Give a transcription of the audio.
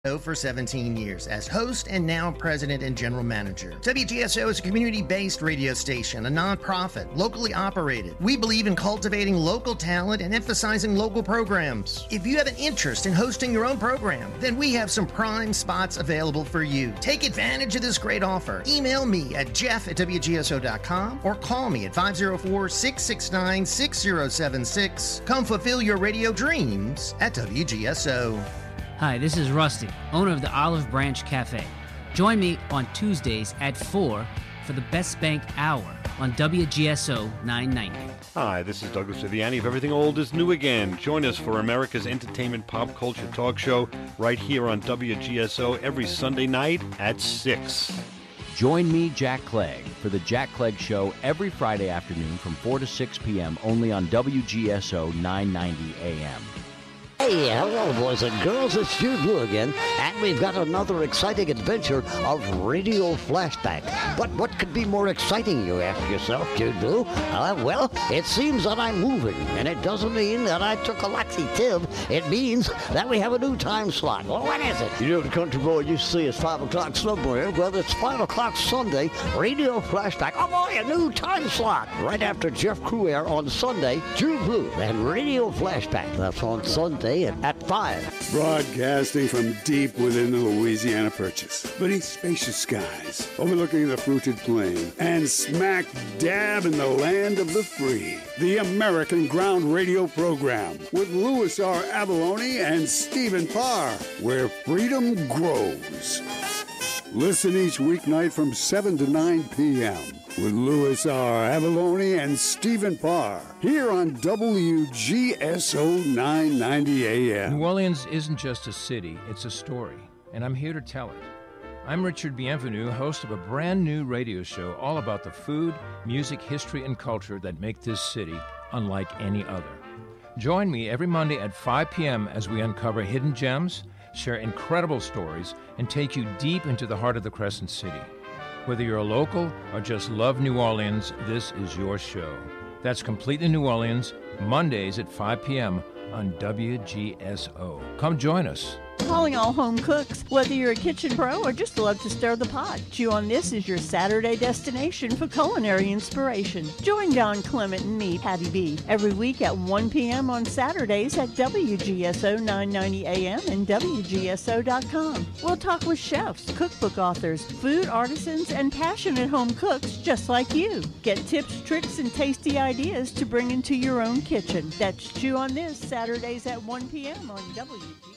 For 17 years as host and now president and general manager. WGSO is a community-based radio station, a nonprofit, locally operated. We believe in cultivating local talent and emphasizing local programs. If you have an interest in hosting your own program, then we have some prime spots available for you. Take advantage of this great offer. Email me at jeff@wgso.com or call me at 504-669-6076. Come fulfill your radio dreams at WGSO. Hi, this is Rusty, owner of the Olive Branch Cafe. Join me on Tuesdays at 4 for the Best Bank Hour on WGSO 990. Hi, this is Douglas Viviani of Everything Old is New Again. Join us for America's entertainment pop culture talk show right here on WGSO every Sunday night at 6. Join me, Jack Clegg, for the Jack Clegg Show every Friday afternoon from 4 to 6 p.m. only on WGSO 990 AM. Hey, hello, boys and girls. It's Jude Blue again, and we've got another exciting adventure of Radio Flashback. But what could be more exciting, you ask yourself, Jude Blue? Well, it seems that I'm moving, and it doesn't mean that I took a laxative. It means that we have a new time slot. Well, what is it? You know, the country boy used to say it's 5 o'clock somewhere. Well, it's 5 o'clock Sunday, Radio Flashback. Oh, boy, a new time slot. Right after Jeff Cruair on Sunday, Jude Blue, and Radio Flashback. That's on Sunday at 5. Broadcasting from deep within the Louisiana Purchase, beneath spacious skies, overlooking the fruited plain, and smack dab in the land of the free. The American Ground Radio Program with Louis R. Avalone and Stephen Parr, where freedom grows. Listen each weeknight from 7 to 9 p.m. with Louis R. Avalone and Stephen Parr here on WGSO 990 AM. New Orleans isn't just a city, it's a story, and I'm here to tell it. I'm Richard Bienvenu, host of a brand new radio show all about the food, music, history, and culture that make this city unlike any other. Join me every Monday at 5 p.m. as we uncover hidden gems, share incredible stories, and take you deep into the heart of the Crescent City. Whether you're a local or just love New Orleans, this is your show. That's Completely New Orleans, Mondays at 5 p.m. on WGSO. Come join us. Calling all home cooks, whether you're a kitchen pro or just love to stir the pot. Chew on This is your Saturday destination for culinary inspiration. Join Don Clement and me, Patty B, every week at 1 p.m. on Saturdays at WGSO 990 AM and WGSO.com. We'll talk with chefs, cookbook authors, food artisans, and passionate home cooks just like you. Get tips, tricks, and tasty ideas to bring into your own kitchen. That's Chew on This, Saturdays at 1 p.m. on WGSO.